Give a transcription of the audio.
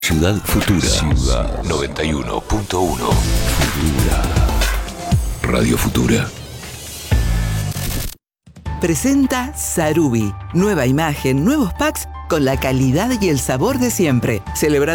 Ciudad Futura. Ciudad 91.1. Futura. Radio Futura. Presenta Sarubi. Nueva imagen, nuevos packs con la calidad y el sabor de siempre. Celebrando